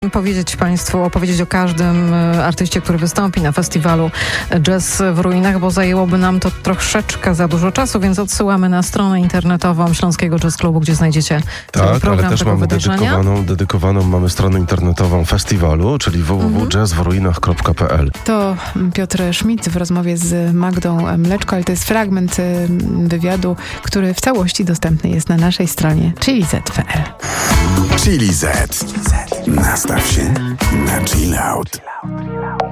powiedzieć Państwu, opowiedzieć o każdym artyście, który wystąpi na festiwalu Jazz w Ruinach, bo zajęłoby nam to troszeczkę za dużo czasu, więc odsyłamy na stronę internetową Śląskiego Jazz Clubu, gdzie znajdziecie cały program ale też tego mamy dedykowaną mamy stronę internetową festiwalu, czyli www.jazzwruinach.pl. To Piotr Schmidt w rozmowie z Magdą Mleczko, ale to jest fragment wywiadu, który w całości dostępny jest na naszej stronie chilliz.pl. Chilli Z. Nastaw się na chill out.